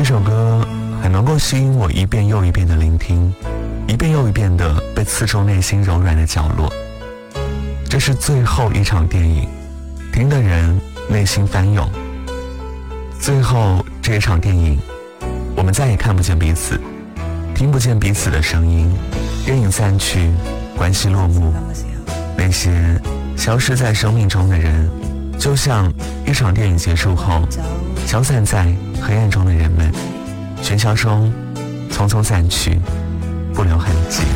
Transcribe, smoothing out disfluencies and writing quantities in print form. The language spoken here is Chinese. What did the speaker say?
首歌很能够吸引我一遍又一遍的聆听，一遍又一遍的被刺中内心柔软的角落。这是最后一场电影，听的人内心翻涌。最后这一场电影，我们再也看不见彼此，听不见彼此的声音，电影散去，关系落幕，那些消失在生命中的人，就像一场电影结束后消散在黑暗中的人们，喧嚣中匆匆散去，不留痕迹。